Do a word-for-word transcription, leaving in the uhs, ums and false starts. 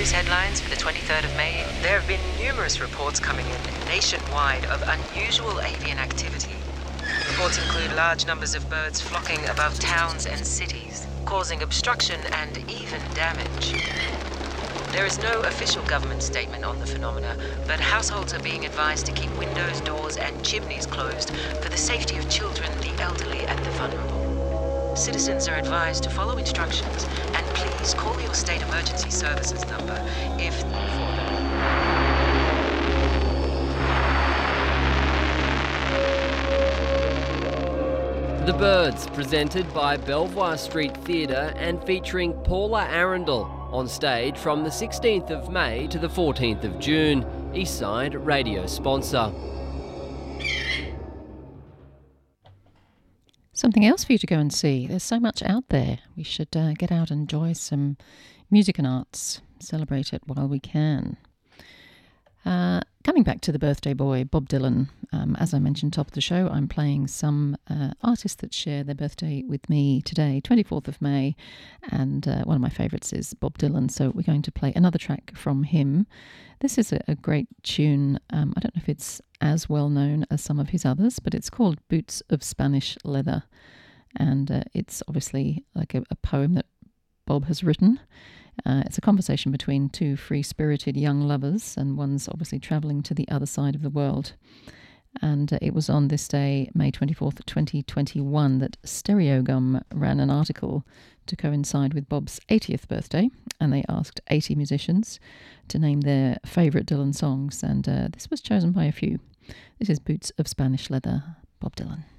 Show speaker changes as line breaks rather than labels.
news headlines for the twenty-third of May. There have been numerous reports coming in nationwide of unusual avian activity. Reports include large numbers of birds flocking above towns and cities, causing obstruction and even damage. There is no official government statement on the phenomena, but households are being advised to keep windows, doors, and chimneys closed for the safety of children, the elderly, and the vulnerable. Citizens are advised to follow instructions and please call your state emergency services number if for them.
The Birds, presented by Belvoir Street Theatre and featuring Paula Arundel on stage from the sixteenth of May to the fourteenth of June. Eastside Radio sponsor.
Something else for you to go and see. There's so much out there. We should uh, get out and enjoy some music and arts. Celebrate it while we can. Uh, coming back to the birthday boy, Bob Dylan. Um, as I mentioned top of the show, I'm playing some uh, artists that share their birthday with me today, twenty-fourth of May, and uh, one of my favourites is Bob Dylan, so we're going to play another track from him. This is a, a great tune. Um, I don't know if it's as well known as some of his others, but it's called Boots of Spanish Leather, and uh, it's obviously like a, a poem that Bob has written. Uh, it's a conversation between two free-spirited young lovers, and one's obviously travelling to the other side of the world. And uh, it was on this day, May twenty-fourth, twenty twenty-one, that Stereogum ran an article to coincide with Bob's eightieth birthday, and they asked eighty musicians to name their favourite Dylan songs, and uh, this was chosen by a few. This is Boots of Spanish Leather, Bob Dylan.